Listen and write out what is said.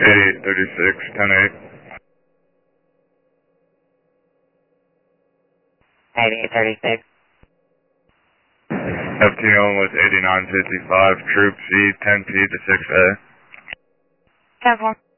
8836, 10-8. 8836. FTO was 8955, Troop C, 10P to 6A. 10-4.